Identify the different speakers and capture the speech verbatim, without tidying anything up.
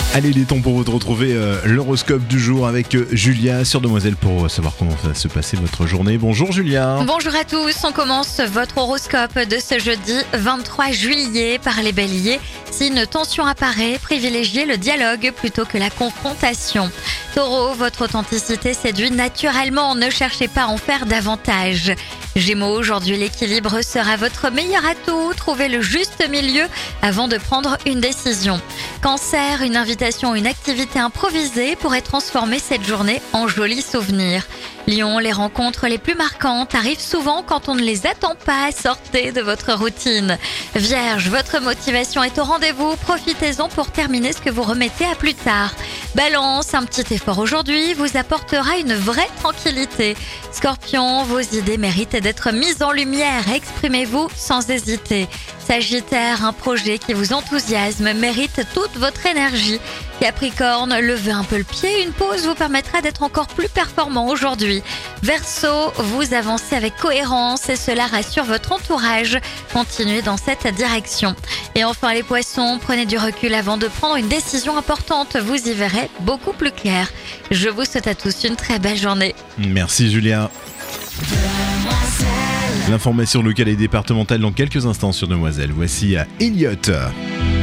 Speaker 1: Allez, il est temps pour vous de retrouver euh, l'horoscope du jour avec euh, Julia sur Demoiselle pour euh, savoir comment va se passer votre journée. Bonjour Julia.
Speaker 2: Bonjour à tous, on commence votre horoscope de ce jeudi vingt-trois juillet par les béliers. Si une tension apparaît, privilégiez le dialogue plutôt que la confrontation. Taureau, votre authenticité séduit naturellement, ne cherchez pas à en faire davantage. Gémeaux, aujourd'hui l'équilibre sera votre meilleur atout, trouvez le juste milieu avant de prendre une décision. Cancer, une invitation ou une activité improvisée pourrait transformer cette journée en joli souvenir. Lion, les rencontres les plus marquantes arrivent souvent quand on ne les attend pas, sortez de votre routine. Vierge, votre motivation est au rendez-vous, profitez-en pour terminer ce que vous remettez à plus tard. Balance, un petit effort aujourd'hui vous apportera une vraie tranquillité. Scorpion, vos idées méritent d'être mises en lumière, exprimez-vous sans hésiter. Sagittaire, un projet qui vous enthousiasme mérite toute votre énergie. Capricorne, levez un peu le pied, une pause vous permettra d'être encore plus performant aujourd'hui. Verseau, vous avancez avec cohérence et cela rassure votre entourage. Continuez dans cette direction. Et enfin les poissons, prenez du recul avant de prendre une décision importante, vous y verrez beaucoup plus clair. Je vous souhaite à tous une très belle journée.
Speaker 1: Merci Julia. L'information locale et départementale dans quelques instants sur Demoiselle. Voici à Elliott.